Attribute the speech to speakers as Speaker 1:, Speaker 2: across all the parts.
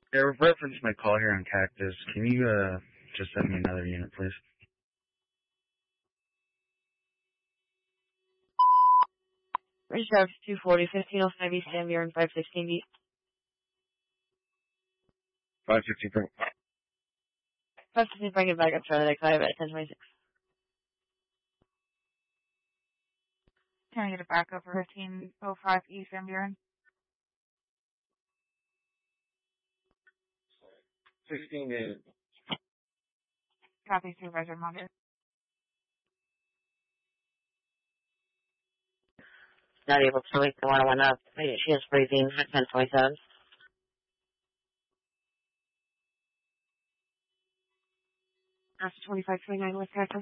Speaker 1: Yeah, reference my call here on Cactus. Can you just send me another unit, please?
Speaker 2: Reserve 240, 1505 East Van Buren, 516 East.
Speaker 1: 563.
Speaker 2: 516, bring it back up, Charlie, like 5 at 1026.
Speaker 3: Can I get it back up for 1505 East Van Buren?
Speaker 1: 16 days.
Speaker 3: Copy, Supervisor Munger.
Speaker 2: Not able to wake the 101 up. She is breathing at 1027. After 2529 West Cactus.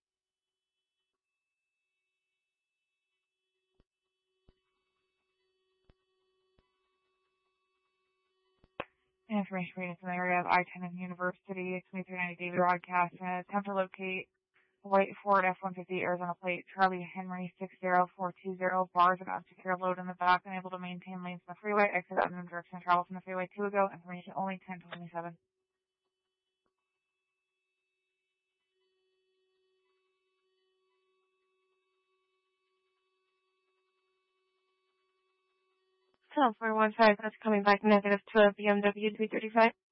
Speaker 3: Information reading from the area of I-10 and University, 2390 David broadcast, and attempt to locate white Ford F-150 Arizona plate, Charlie Henry 60420, bars and unsecured load in the back, unable to maintain lanes in the freeway, exit unknown direction, travel from the freeway 2 ago, information only 1027.
Speaker 2: So, 415, that's coming back negative to a BMW 335.